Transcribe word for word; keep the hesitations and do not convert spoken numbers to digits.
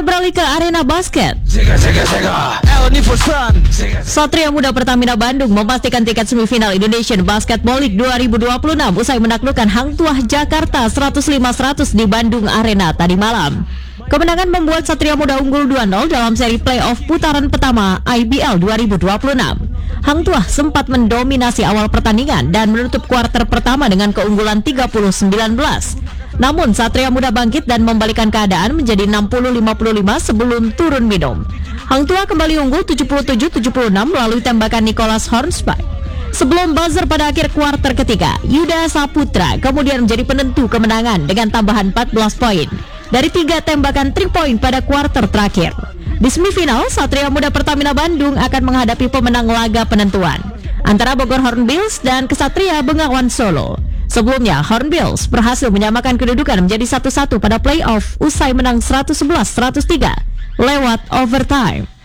beralih ke arena basket. Sega, sega, sega. El Nifusan. Satria Muda Pertamina Bandung memastikan tiket semifinal Indonesian Basketball League dua ribu dua puluh enam usai menaklukkan Hang Tuah Jakarta seratus lima seratus di Bandung Arena tadi malam. Kemenangan membuat Satria Muda unggul dua nol dalam seri playoff putaran pertama I B L dua ribu dua puluh enam. Hang Tuah sempat mendominasi awal pertandingan dan menutup kuarter pertama dengan keunggulan tiga puluh sembilan belas. Namun Satria Muda bangkit dan membalikkan keadaan menjadi enam puluh lima puluh lima sebelum turun minum. Hang Tuah kembali unggul tujuh puluh tujuh tujuh puluh enam melalui tembakan Nicholas Hornsby. Sebelum buzzer pada akhir kuarter ketiga, Yuda Saputra kemudian menjadi penentu kemenangan dengan tambahan empat belas poin dari tiga tembakan three point pada kuarter terakhir. Di semifinal, Satria Muda Pertamina Bandung akan menghadapi pemenang laga penentuan antara Bogor Hornbills dan Kesatria Bengawan Solo. Sebelumnya, Hornbills berhasil menyamakan kedudukan menjadi satu satu pada playoff usai menang seratus sebelas seratus tiga lewat overtime.